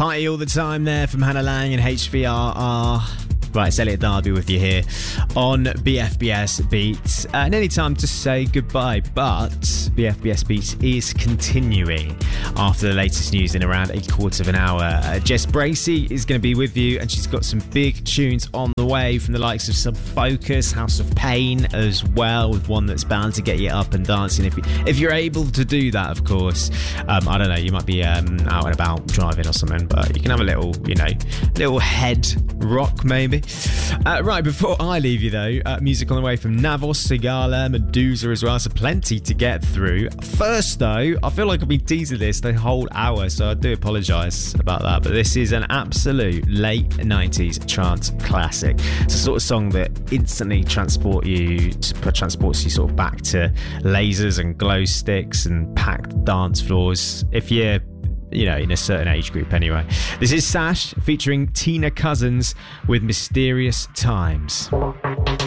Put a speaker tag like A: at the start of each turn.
A: Party all the time there from Hannah Lang and HVRR. Right, it's Elliot Darby with you here on BFBS Beats. Nearly time to say goodbye, but BFBS Beats is continuing after the latest news in around a quarter of an hour. Jess Bracey is going to be with you, and she's got some big tunes on the way from the likes of Sub Focus, House of Pain as well, with one that's bound to get you up and dancing if you're able to do that, of course. I don't know, you might be out and about driving or something, but you can have a little, little head rock maybe. Right, before I leave you though, music on the way from Navos, Sigala, Medusa as well, so plenty to get through. First though, I feel like I've been teasing this the whole hour, so I do apologise about that, but this is an absolute late 90s trance classic. It's a sort of song that instantly transports you sort of back to lasers and glow sticks and packed dance floors, if you're in a certain age group anyway. This is Sash featuring Tina Cousins with Mysterious Times.